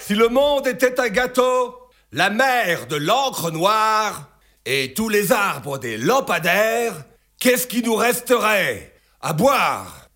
Si le monde était un gâteau, la mer de l'encre noire et tous les arbres des lampadaires, qu'est-ce qui nous resterait à boire?